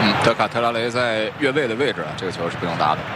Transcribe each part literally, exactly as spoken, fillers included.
嗯，德卡特拉雷在越位的位置，这个球是不用打的。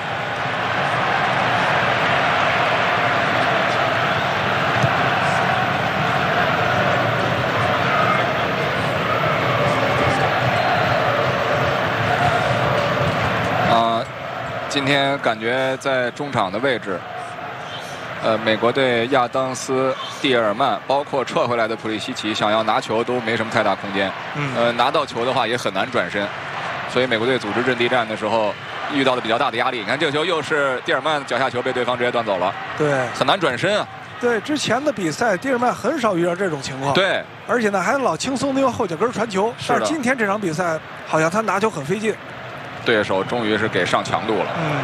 啊，今天感觉在中场的位置。 呃，美国队亚当斯、蒂尔曼，包括撤回来的普利西奇，想要拿球都没什么太大空间。嗯，呃，拿到球的话也很难转身，所以美国队组织阵地战的时候遇到了比较大的压力。你看这个球又是蒂尔曼脚下球被对方直接断走了， 对， 很难转身啊。 对，之前的比赛蒂尔曼很少遇到这种情况。 对， 而且呢还老轻松的用后脚跟传球，但是今天这场比赛好像他拿球很费劲。 对手终于是给上强度了。嗯。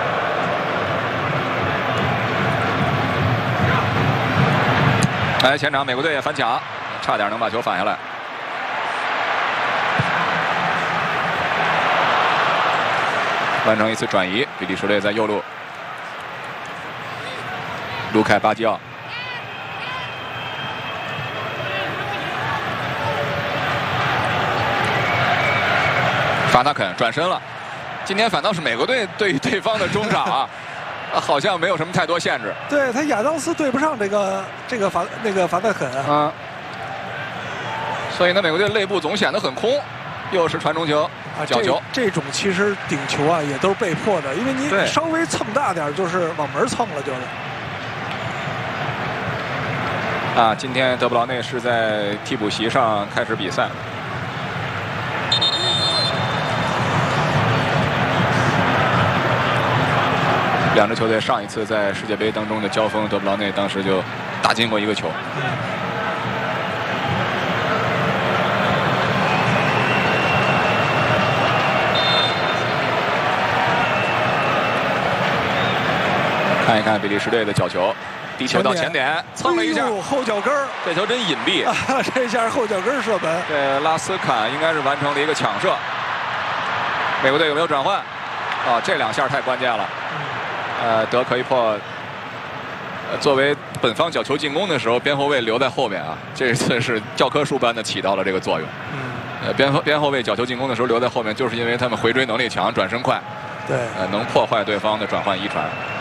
哎，前场美国队也反抢，差点能把球反下来。完成一次转移，比利时队在右路，卢凯巴基奥，法纳肯转身了。今天反倒是美国队对于对方的中场啊。 好像没有什么太多限制。 对他亚当斯对不上这个这个法那个法德肯啊， 所以呢，美国队内部总显得很空。又是传中球，啊，角球。 这, 这种其实顶球啊，也都是被迫的，因为你稍微蹭大点，就是往门蹭了，就是。 啊，今天德布劳内是在替补席上开始比赛。 两支球队上一次在世界杯当中的交锋，德布劳内当时就打进过一个球。看一看比利时队的角球，低球到前点，蹭了一下， 后脚跟儿， 这球真隐蔽啊！这下后脚跟射门。 对，拉斯坎应该是完成了一个抢射。美国队有没有转换？啊，这两下太关键了。 呃，德可以破。呃，作为本方角球进攻的时候，边后卫留在后面啊，这次是教科书般的起到了这个作用。嗯。呃，边后边后卫角球进攻的时候留在后面，就是因为他们回追能力强，转身快。 对。 呃，能破坏对方的转换一传。